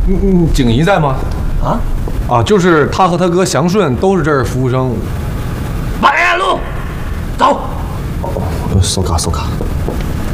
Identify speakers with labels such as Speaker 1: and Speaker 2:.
Speaker 1: 景怡在吗？就是他和他哥祥顺都是这儿服务生。
Speaker 2: 马连路，走。
Speaker 1: 搜卡。